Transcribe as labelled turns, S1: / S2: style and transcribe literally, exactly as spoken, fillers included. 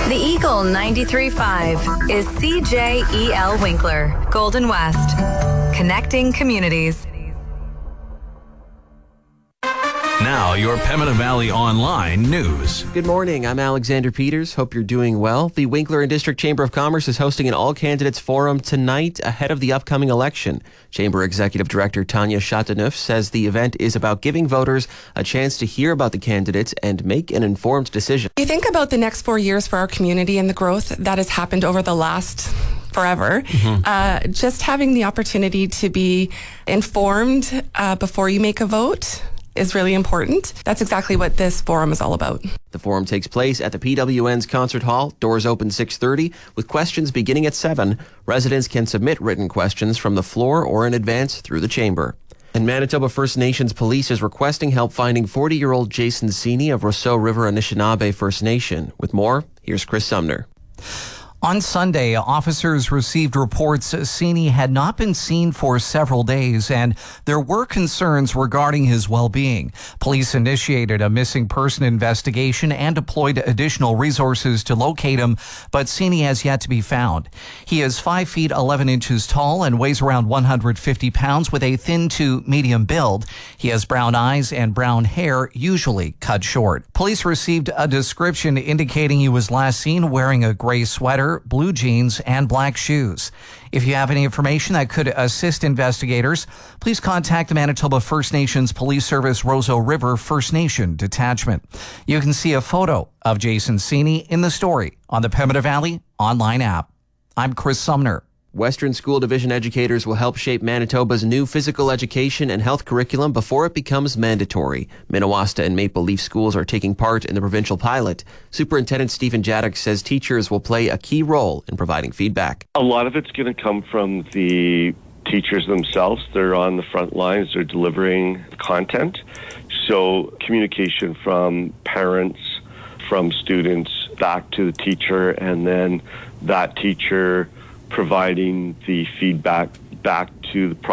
S1: The Eagle ninety-three point five is C J E L Winkler, Golden West. Connecting communities.
S2: Now, your Pembina Valley Online news.
S3: Good morning. I'm Alexander Peters. Hope you're doing well. The Winkler and District Chamber of Commerce is hosting an all-candidates forum tonight ahead of the upcoming election. Chamber Executive Director Tanya Chateauneuf says the event is about giving voters a chance to hear about the candidates and make an informed decision.
S4: You think about the next four years for our community and the growth that has happened over the last forever. Mm-hmm. Uh, just having the opportunity to be informed uh, before you make a vote is really important. That's exactly what this forum is all about.
S3: The forum takes place at the P W N's Concert Hall. Doors open six thirty, with questions beginning at seven. Residents can submit written questions from the floor or in advance through the chamber. And Manitoba First Nations Police is requesting help finding forty-year-old Jason Sini of Rousseau River Anishinaabe First Nation. With more, here's Chris Sumner.
S5: On Sunday, officers received reports Sini had not been seen for several days, and there were concerns regarding his well-being. Police initiated a missing person investigation and deployed additional resources to locate him, but Sini has yet to be found. He is five feet eleven inches tall and weighs around one hundred fifty pounds with a thin to medium build. He has brown eyes and brown hair, usually cut short. Police received a description indicating he was last seen wearing a gray sweater, blue jeans, and black shoes. If you have any information that could assist investigators, please contact the Manitoba First Nations Police Service Roseau River First Nation Detachment. You can see a photo of Jason Sini in the story on the Pembina Valley online app. I'm Chris Sumner.
S3: Western School Division educators will help shape Manitoba's new physical education and health curriculum before it becomes mandatory. Minawasta and Maple Leaf schools are taking part in the provincial pilot. Superintendent Stephen Jaddock says teachers will play a key role in providing feedback.
S6: A lot of it's going to come from the teachers themselves. They're on the front lines. They're delivering content. So communication from parents, from students, back to the teacher, and then that teacher providing the feedback back to the